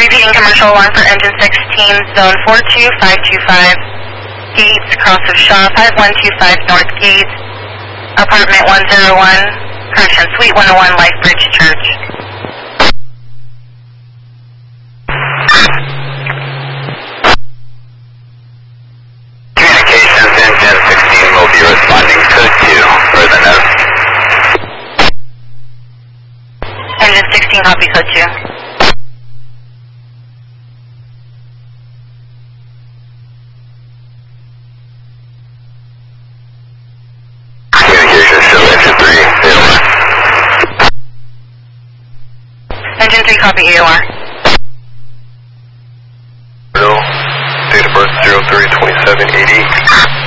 Repeating commercial alarm for engine 16, zone 42525, gates, cross of Shaw, 5125 North Gate, apartment 101, correction, suite 101, Lifebridge Church. Communications, engine 16 will be responding code 2 for the note. Engine 16, copy code 2. Engine 3, copy AOR. Date of birth 032780.